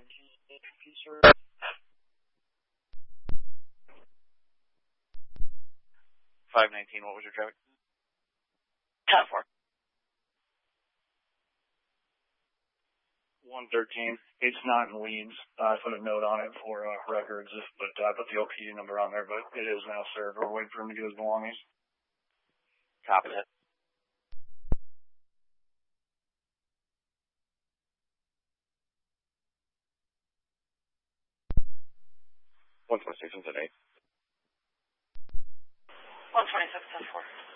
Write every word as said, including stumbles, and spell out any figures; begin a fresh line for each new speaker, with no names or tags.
five nineteen, what was your traffic?
ten four.
one thirteen. It's not in leads. Uh, I put a note on it for uh, records, but uh, I put the O P D number on there, but it is now served. We're waiting for him to get his belongings.
Copy that. one twenty-six, one ten eight.
one twenty-six, ten four.